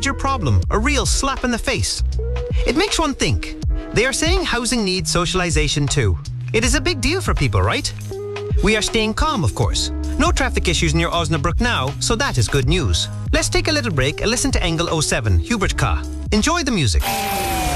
major problem, a real slap in the face. It makes one think. They are saying housing needs socialization too. It is a big deal for people, right? We are staying calm, of course. No traffic issues near Osnabrück now, so that is good news. Let's take a little break and listen to Engel 07, Hubert K. Enjoy the music.